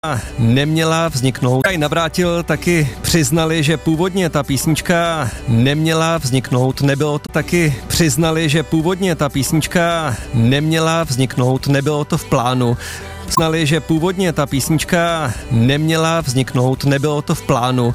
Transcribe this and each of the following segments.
Neměla vzniknout. Navrátil taky přiznali, že původně ta písnička neměla vzniknout, nebylo to taky přiznali, že původně ta písnička neměla vzniknout, nebylo to v plánu. Přiznali, že původně ta písnička neměla vzniknout, nebylo to v plánu.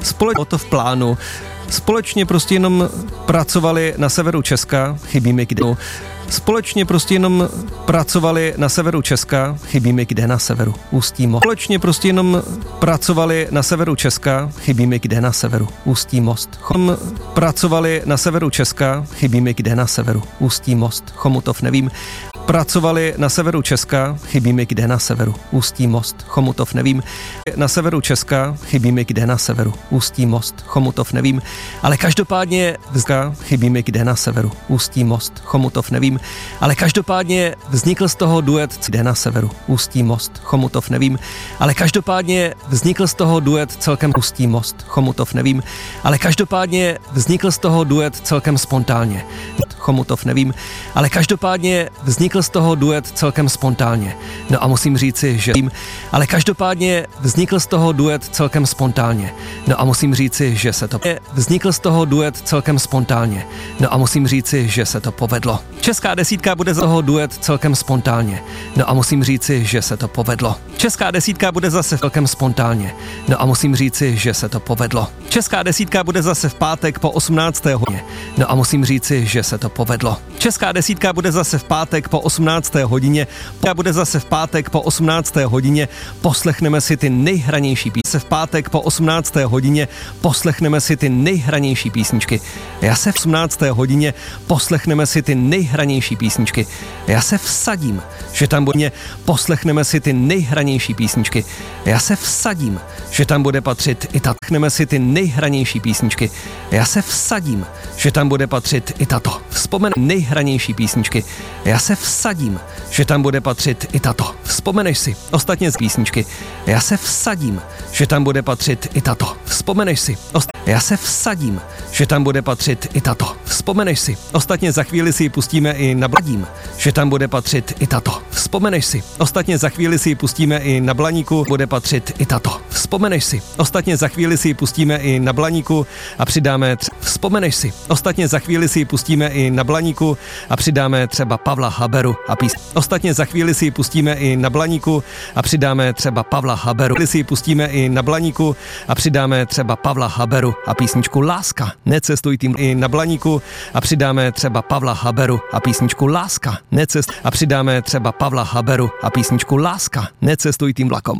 Společně prostě jenom pracovali na severu Česka, chybí mi kde. Společně prostě jenom pracovali na severu Česka, chybí mi kde na severu, Ústí most. Společně prostě jenom pracovali na severu Česka, chybí mi kde na severu, Ústí most. Pracovali na severu Česka, chybí mi kde na severu, Ústí most, Chomutov nevím. Pracovali na severu Česka, chybí mi kde na severu, Ústí most, Chomutov nevím. Na severu Česka, chybí mi kde na severu, Ústí most, Chomutov nevím. Ale každopádně chybí mi kde na severu, Ústí most, Chomutov nevím. Ale každopádně vznikl z toho duet kde na severu, Ústí most, Chomutov nevím. Ale každopádně vznikl z toho duet celkem Ústí most, Chomutov nevím. Ale každopádně vznikl z toho duet celkem spontánně. Chomutov nevím. Ale každopádně vznikl z toho duet celkem spontánně. No a musím říci, že ale každopádně vznikl z toho duet celkem spontánně. No a musím říci, že se to vznikl z toho duet celkem spontánně. No a musím říci, že se to povedlo. Česká desítka bude za toho duet celkem spontánně. No a musím říci, že se to povedlo. Česká desítka bude zase celkem spontánně. No a musím říci, že se to povedlo. Česká desítka bude zase v pátek po 18. hodině. No a musím říci, že se to povedlo. Česká desítka bude zase v pátek po 18. hodině. Bude zase v pátek po 18. hodině. Poslechneme si ty nejhranější písničky. V pátek po 18. hodině poslechneme si ty nejhranější písničky. Já se v 18. hodině poslechneme si ty nejhranější písničky. Já se vsadím, že tam bude poslechneme si ty nejhranější písničky. Já se vsadím, že tam bude patřit i tato. Poslechneme si ty nejhranější písničky. Já se vsadím, že tam bude patřit i tato. Vzpomeň nejhranější písničky. Já se vsadím, že tam bude patřit i tato. Vzpomeneš si ostatně z písničky. Já se vsadím, že tam bude patřit i tato. Vzpomeneš si. Já se vsadím, že tam bude patřit i tato. Vzpomeneš si. Ostatně za chvíli si ji pustíme i na Blaníku, že tam bude patřit i tato. Vzpomeneš si. Ostatně za chvíli si ji pustíme i na Blaníku, bude patřit i tato. Vzpomeneš si. Ostatně za chvíli si ji pustíme i na Blaníku a přidáme Vzpomeneš si. Ostatně za chvíli si ji pustíme i na Blaníku a přidáme třeba Pavla Haberu a Ostatně za chvíli si ji pustíme i na Blaníku a přidáme třeba Pavla Haberu. Si ji pustíme i na Blaníku a přidáme třeba Pavla Haberu a písničku Láska. Necestuj tím i na Blaníku a přidáme třeba Pavla Haberu a písničku Láska. A přidáme třeba Pavla Haberu a písničku Láska. Necestuj tím vlakom.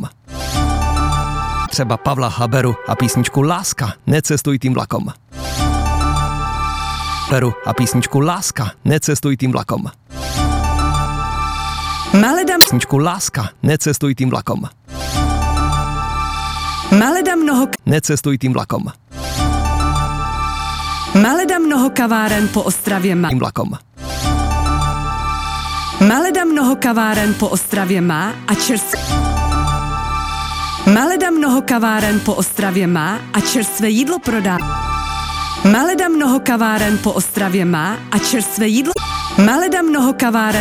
Třeba Pavla Haberu a písničku Láska. Necestuj tím vlakom. Haberu a písničku Láska. Necestuj tím vlakom. Maledam písničku Láska. Necestuj tím vlakom. Maleda mnoho Necestuj tím vlakom. Maleda mnoho kaváren po Ostravě má. Tím vlakom. Maleda mnoho kaváren po Ostravě má a Maleda mnoho kaváren po Ostravě má a čerstvé jídlo prodá. Maleda mnoho kaváren po Ostravě má a čerstvé jídlo. Maleda mnoho kaváren